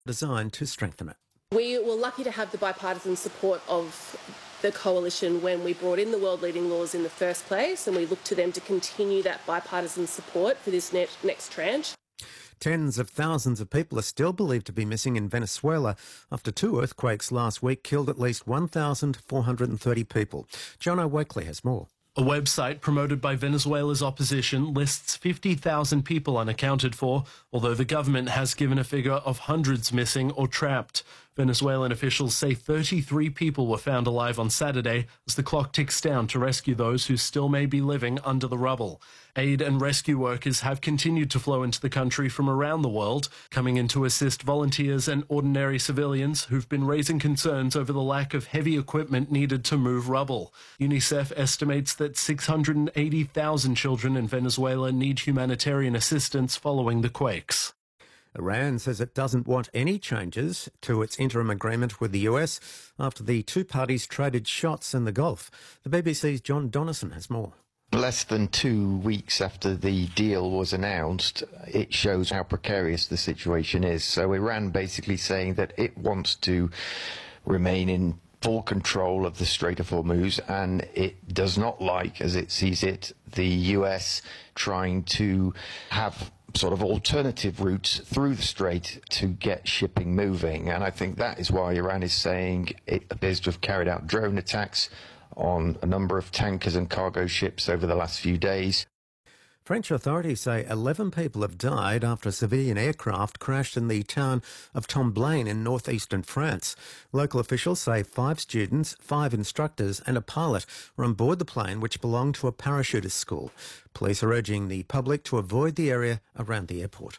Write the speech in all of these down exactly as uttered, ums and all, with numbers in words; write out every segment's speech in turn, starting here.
designed to strengthen it. We were lucky to have the bipartisan support of the coalition when we brought in the world-leading laws in the first place, and we look to them to continue that bipartisan support for this next, next tranche. Tens of thousands of people are still believed to be missing in Venezuela after two earthquakes last week killed at least one thousand four hundred thirty people. John O'Wakely has more. A website promoted by Venezuela's opposition lists fifty thousand people unaccounted for, although the government has given a figure of hundreds missing or trapped. Venezuelan officials say thirty-three people were found alive on Saturday as the clock ticks down to rescue those who still may be living under the rubble. Aid and rescue workers have continued to flow into the country from around the world, coming in to assist volunteers and ordinary civilians who've been raising concerns over the lack of heavy equipment needed to move rubble. UNICEF estimates that six hundred eighty thousand children in Venezuela need humanitarian assistance following the quakes. Iran says it doesn't want any changes to its interim agreement with the U S after the two parties traded shots in the Gulf. The B B C's John Donnison has more. Less than two weeks after the deal was announced, it shows how precarious the situation is. So Iran basically saying that it wants to remain in full control of the Strait of Hormuz, and it does not like, as it sees it, the U S trying to have sort of alternative routes through the strait to get shipping moving. And I think that is why Iran is saying it appears to have carried out drone attacks on a number of tankers and cargo ships over the last few days. French authorities say eleven people have died after a civilian aircraft crashed in the town of Tomblain in northeastern France. Local officials say five students, five instructors and a pilot were on board the plane, which belonged to a parachutist school. Police are urging the public to avoid the area around the airport.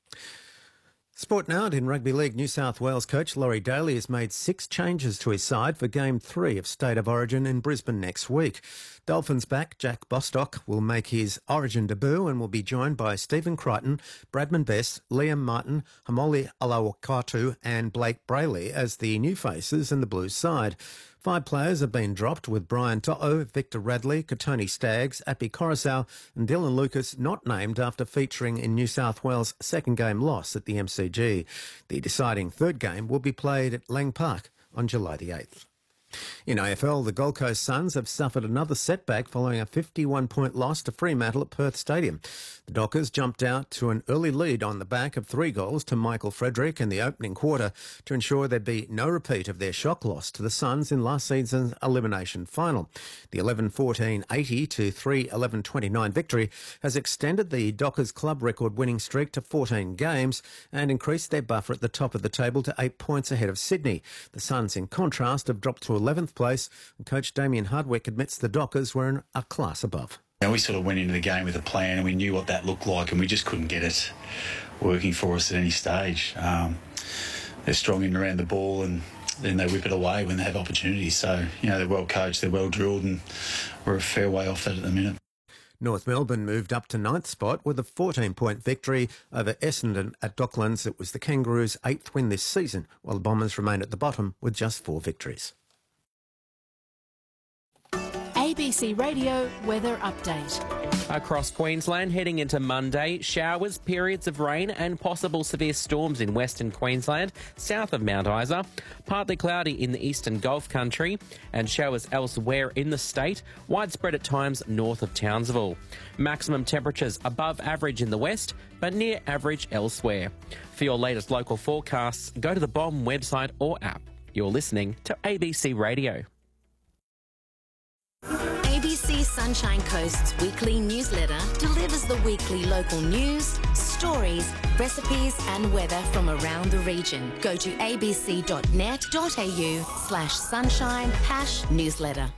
Sport now. In Rugby League, New South Wales coach Laurie Daly has made six changes to his side for Game three of State of Origin in Brisbane next week. Dolphins back Jack Bostock will make his Origin debut and will be joined by Stephen Crichton, Bradman Best, Liam Martin, Hamoli Alawakatu and Blake Brayley as the new faces in the Blues side. Five players have been dropped, with Brian To'o, Victor Radley, Katoni Staggs, Api Coruscant and Dylan Lucas not named after featuring in New South Wales' second game loss at the M C G. The deciding third game will be played at Lang Park on July the eighth. In A F L, the Gold Coast Suns have suffered another setback following a fifty-one point loss to Fremantle at Perth Stadium. The Dockers jumped out to an early lead on the back of three goals to Michael Frederick in the opening quarter to ensure there'd be no repeat of their shock loss to the Suns in last season's elimination final. The eleven fourteen eighty to three eleven twenty-nine victory has extended the Dockers club record winning streak to fourteen games and increased their buffer at the top of the table to eight points ahead of Sydney. The Suns, in contrast, have dropped to eleventh place, and coach Damien Hardwick admits the Dockers were in a class above. And we sort of went into the game with a plan and we knew what that looked like, and we just couldn't get it working for us at any stage. Um, they're strong in around the ball and then they whip it away when they have opportunities. So, you know, they're well coached, they're well drilled, and we're a fair way off that at the minute. North Melbourne moved up to ninth spot with a fourteen point victory over Essendon at Docklands. It was the Kangaroos' eighth win this season, while the Bombers remain at the bottom with just four victories. A B C Radio Weather Update. Across Queensland, heading into Monday, showers, periods of rain and possible severe storms in Western Queensland, south of Mount Isa. Partly cloudy in the eastern Gulf country and showers elsewhere in the state, widespread at times north of Townsville. Maximum temperatures above average in the west, but near average elsewhere. For your latest local forecasts, go to the B O M website or app. You're listening to A B C Radio. A B C Sunshine Coast's weekly newsletter delivers the weekly local news, stories, recipes and weather from around the region. Go to abc.net.au slash sunshine hash newsletter.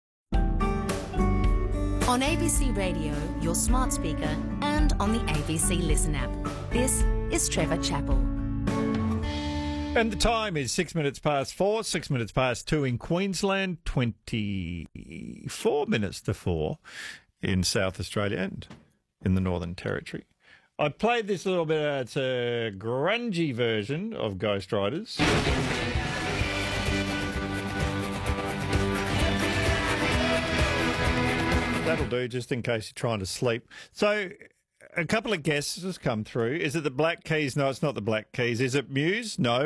On A B C Radio, your smart speaker, and on the A B C Listen app. This is Trevor Chappell. And the time is six minutes past four, six minutes past two in Queensland, twenty-four minutes to four in South Australia and in the Northern Territory. I played this a little bit. Uh, it's a grungy version of Ghost Riders. That'll do, just in case you're trying to sleep. So, a couple of guesses come through. Is it the Black Keys? No, it's not the Black Keys. Is it Muse? No.